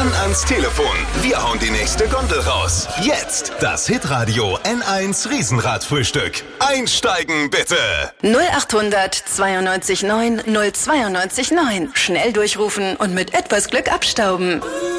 Ran ans Telefon. Wir hauen die nächste Gondel raus. Jetzt das Hitradio N1 Riesenradfrühstück. Einsteigen bitte. 0800 92 9 092 9. Schnell durchrufen und mit etwas Glück abstauben.